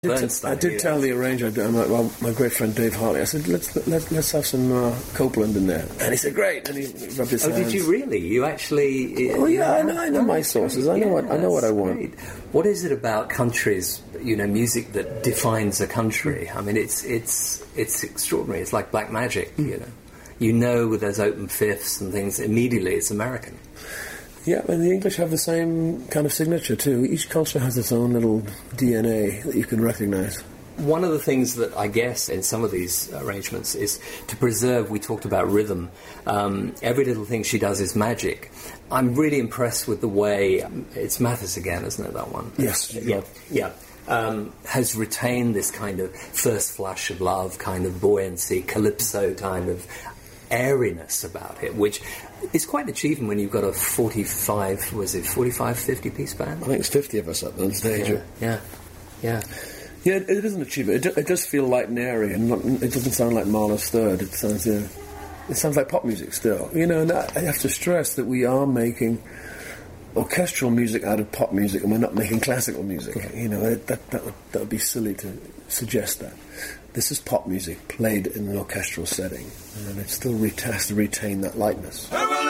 I did tell the arranger, my great friend Dave Hartley, I said, let's have some Copeland in there. And he said, great. And he rubbed his hands. Oh, did you really? You actually... Oh, yeah, I know my sources. I know what I want. Great. What is it about countries, music that defines a country? I mean, it's extraordinary. It's like black magic, You know with those open fifths and things, immediately it's American. Yeah, and the English have the same kind of signature too. Each culture has its own little DNA that you can recognise. One of the things that I guess in some of these arrangements is to preserve, we talked about rhythm, every little thing she does is magic. I'm really impressed with the way, it's Mathis again, isn't it, that one? Yes. Yeah. Has retained this kind of first flush of love, kind of buoyancy, calypso kind of airiness about it, which is quite an achievement when you've got a 45, 50 piece band? I think it's 50 of us up on stage. Yeah, it is an achievement. It does feel light and airy, and it doesn't sound like Mahler's Third. It sounds like pop music still. And I have to stress that we are making orchestral music out of pop music, and we're not making classical music. That would be silly to suggest that. This is pop music played in an orchestral setting, and it still has to retain that lightness.